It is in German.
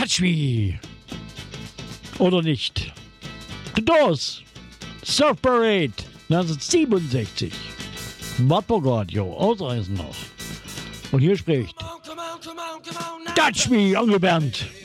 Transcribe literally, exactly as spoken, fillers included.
Touch Me. Oder nicht? The Doors. Surf Parade. neunzehnhundertsiebenundsechzig. Wartburg Radio. Ausreisen noch. Und hier spricht Touch Me, Onkel Bernd.